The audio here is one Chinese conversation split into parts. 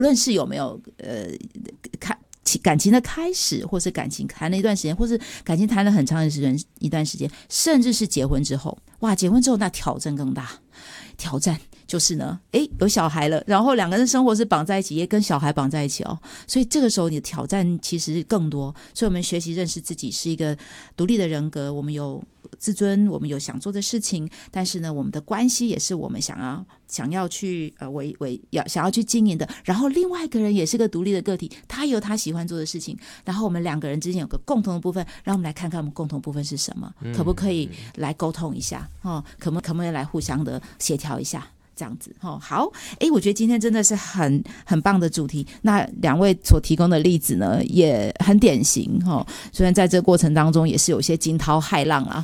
论是有没有感情的开始，或是感情谈了一段时间，或是感情谈了很长一段时间，甚至是结婚之后，哇，结婚之后那挑战更大。挑战就是呢，有小孩了，然后两个人生活是绑在一起，也跟小孩绑在一起哦，所以这个时候你的挑战其实更多。所以我们学习认识自己是一个独立的人格，我们有自尊，我们有想做的事情，但是呢，我们的关系也是我们想要去想要去经营的。然后另外一个人也是个独立的个体，他有他喜欢做的事情，然后我们两个人之间有个共同的部分，让我们来看看我们共同部分是什么，可不可以来沟通一下可不可以来互相的协调一下。这样子好，我觉得今天真的是很棒的主题。那两位所提供的例子呢，也很典型虽然在这个过程当中也是有些惊涛骇浪啦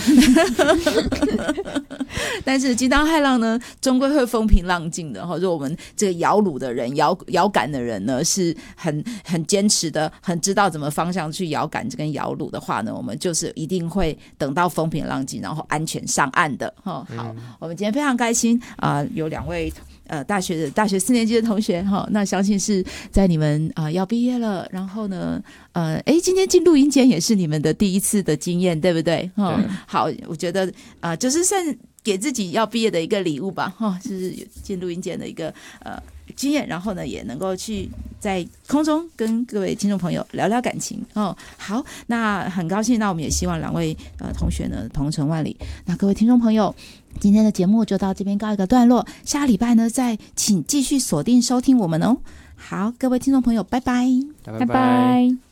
但是惊涛骇浪呢，终归会风平浪静的如果我们这个摇橹的人、摇杆的人呢，是很坚持的，很知道怎么方向去摇杆跟摇橹的话呢，我们就是一定会等到风平浪静，然后安全上岸的好，我们今天非常开心有两位大学4年级的同学那相信是在你们要毕业了，然后呢今天进录音间也是你们的第一次的经验，对不对好，我觉得就是算给自己要毕业的一个礼物吧就是进录音间的一个经验，然后呢也能够去在空中跟各位听众朋友聊聊感情好，那很高兴，那我们也希望两位同学呢同程万里。那各位听众朋友，今天的节目就到这边告一个段落，下礼拜呢再请继续锁定收听我们好，各位听众朋友，拜拜， 拜拜。